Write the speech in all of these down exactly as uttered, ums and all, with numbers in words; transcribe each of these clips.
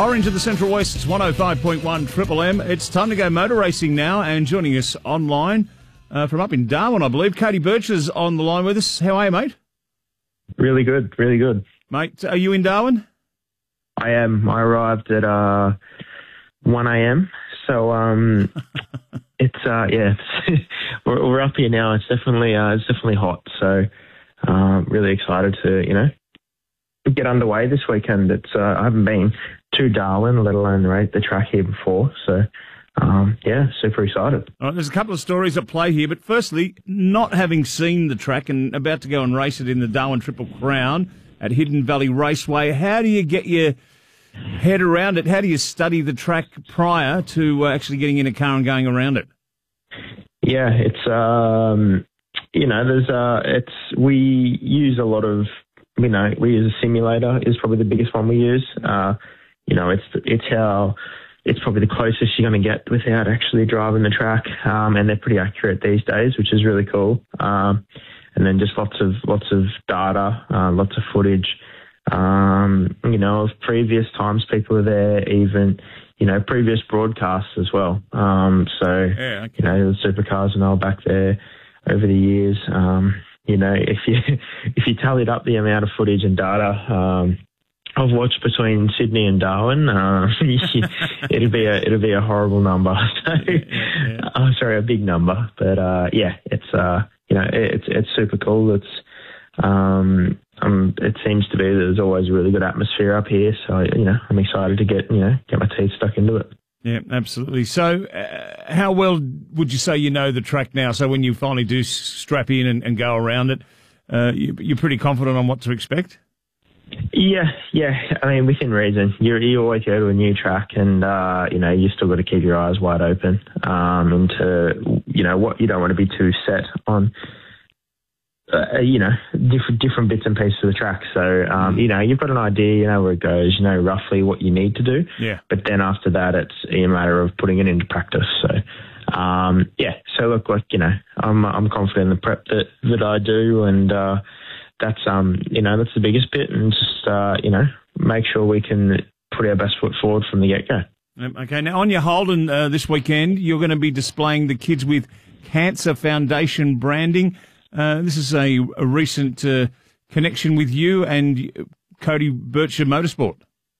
Orange of the Central West, it's one oh five point one Triple M. It's time to go motor racing now, and joining us online uh, from up in Darwin, I believe, Cody Birch is on the line with us. How are you, mate? Really good, really good. Mate, are you in Darwin? I am. I arrived at uh, one a.m. So um, it's uh, yeah, it's we're, we're up here now. It's definitely uh, it's definitely hot. So uh, really excited to you know get underway this weekend. It's uh, I haven't been to Darwin, let alone rate the track here before. So um, yeah, super excited. All right, there's a couple of stories at play here, but firstly, not having seen the track and about to go and race it in the Darwin Triple Crown at Hidden Valley Raceway, how do you get your head around it? How do you study the track prior to uh, actually getting in a car and going around it? Yeah, it's um, you know, there's uh, it's we use a lot of you know we use a simulator is probably the biggest one we use. Uh, you know, it's it's how it's probably the closest you're going to get without actually driving the track, um, and they're pretty accurate these days, which is really cool. Um, and then just lots of lots of data, uh, lots of footage. Um, you know, of previous times people are there, even, you know, previous broadcasts as well. Um, so, yeah, okay. you know, the supercars and all back there over the years. Um, you know, if you if you tallied up the amount of footage and data um, I've watched between Sydney and Darwin, uh, it'd be a it'd be a horrible number. So, yeah, yeah. oh, sorry, a big number. But uh, yeah, it's uh, you know, it's it's super cool. It's um. Um, it seems to be that there's always a really good atmosphere up here, so you know I'm excited to get you know get my teeth stuck into it. Yeah, absolutely. So, uh, how well would you say you know the track now? So when you finally do strap in and, and go around it, uh, you, you're pretty confident on what to expect? Yeah, yeah. I mean, within reason. You you always go to a new track, and uh, you know you still got to keep your eyes wide open um, into you know what you don't want to be too set on. Uh, you know, different different bits and pieces of the track. So, um, you know, you've got an idea, you know where it goes, you know roughly what you need to do. Yeah. But then after that, it's a matter of putting it into practice. So, um, yeah. So look, like you know, I'm I'm confident in the prep that that I do, and uh, that's um, you know, that's the biggest bit, and just uh, you know, make sure we can put our best foot forward from the get go. Okay. Now on your Holden uh, this weekend, you're going to be displaying the Kids with Cancer Foundation branding. Uh, this is a, a recent uh, connection with you and Cody Birch of Motorsport.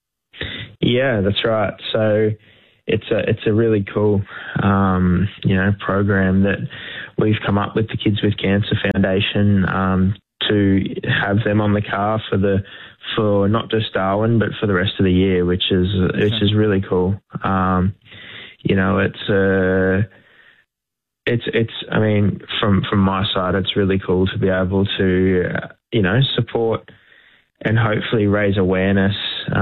Yeah, that's right. So it's a it's a really cool um, you know program that we've come up with, the Kids with Cancer Foundation, um, to have them on the car for the for not just Darwin but for the rest of the year, which is okay. which is really cool. Um, you know, it's a It's, it's, I mean, from, from my side, it's really cool to be able to, uh, you know, support and hopefully raise awareness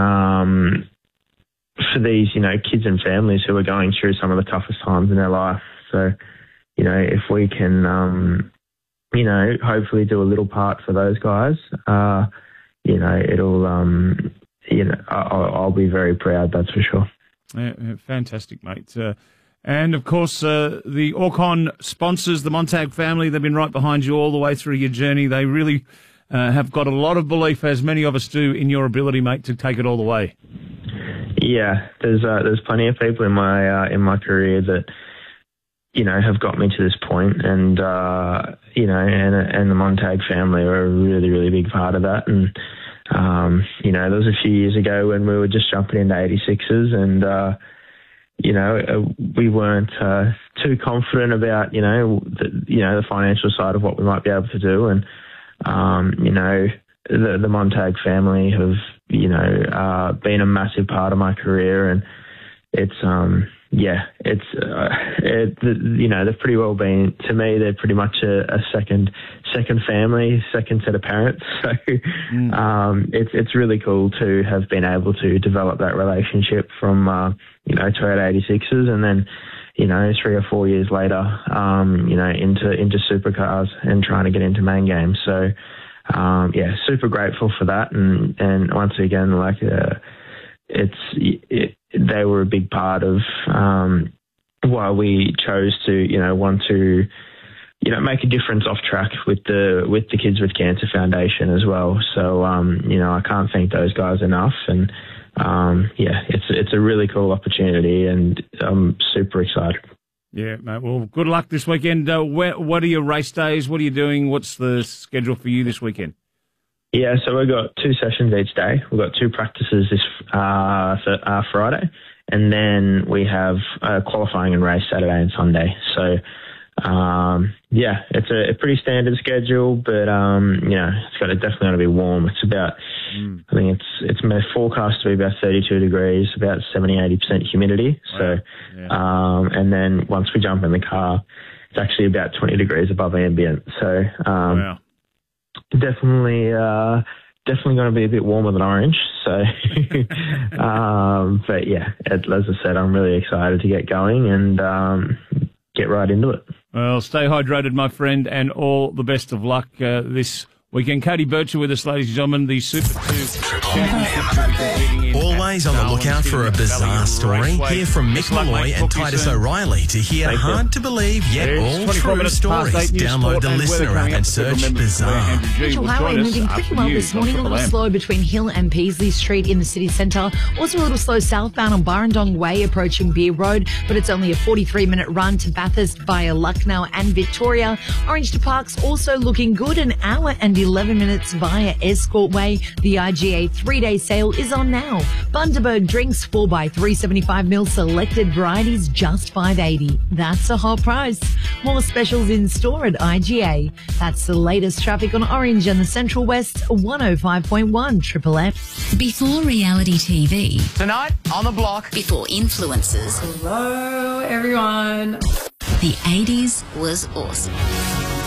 um, for these, you know, kids and families who are going through some of the toughest times in their life. So, you know, if we can, um, you know, hopefully do a little part for those guys, uh, you know, it'll, um, you know, I'll, I'll be very proud, that's for sure. Yeah, yeah, fantastic, mate. Uh, And, of course, uh, the Orcon sponsors, the Montag family, they've been right behind you all the way through your journey. They really uh, have got a lot of belief, as many of us do, in your ability, mate, to take it all the way. Yeah, there's uh, there's plenty of people in my uh, in my career that, you know, have got me to this point, and, uh, you know, and, and the Montag family are a really, really big part of that. And, um, you know, there was a few years ago when we were just jumping into eighty-sixes and, uh, you know, uh, we weren't uh, too confident about, you know, the, you know, the financial side of what we might be able to do. And, um, you know, the, the Montag family have, you know, uh, been a massive part of my career. And it's, um, yeah, it's, uh, it, you know, they've pretty well been, to me, they're pretty much a, a second, second family, second set of parents. So, mm. um, it's, it's really cool to have been able to develop that relationship from, uh, you know, Toyota eighty-sixes, and then, you know, three or four years later, um, you know, into, into supercars and trying to get into main games. So, um, yeah, super grateful for that. And, and once again, like, uh, it's, it, they were a big part of, um, why we chose to, you know, want to, you know, make a difference off track with the, with the Kids with Cancer Foundation as well. So, um, you know, I can't thank those guys enough. And, um, yeah, it's it's a really cool opportunity, and I'm super excited. Yeah, mate. Well, good luck this weekend. Uh, where, what are your race days? What are you doing? What's the schedule for you this weekend? Yeah, so we've got two sessions each day. We've got two practices this uh, th- uh, Friday, and then we have uh, qualifying and race Saturday and Sunday. So, um, yeah, it's a, a pretty standard schedule, but um, you know, it's got to definitely got to be warm. It's about, mm. I think it's it's forecast to be about thirty-two degrees, about seventy, eighty percent humidity. Wow. So, yeah. um, and then once we jump in the car, it's actually about twenty degrees above ambient. So, um, wow. definitely, uh, definitely going to be a bit warmer than Orange. So, um, but yeah, as I said, I'm really excited to get going and um, get right into it. Well, stay hydrated, my friend, and all the best of luck uh, this weekend. Cody Bircher with us, ladies and gentlemen, the Super two championship. Always on the lookout for a bizarre story. Hear from Mick Malloy and Titus O'Reilly to hear Thank hard you. to believe yet all true stories. Download the Listener app and search Bizarre. Mitchell Highway moving pretty well this morning. A little slow between Hill and Peasley Street in the city centre. Also a little slow southbound on Barrendong Way approaching Beer Road, but it's only a forty-three minute run to Bathurst via Lucknow and Victoria. Orange to Park's also looking good, an hour and eleven minutes via Escort Way. The I G A three-day sale is on now. Bundaberg drinks four by three seventy-five mil selected varieties, just five eighty. That's a hot price. More specials in store at I G A. That's the latest traffic on Orange and the Central West, one oh five point one Triple F. Before reality T V. Tonight on the block. Before influencers. Hello, everyone. The eighties was awesome.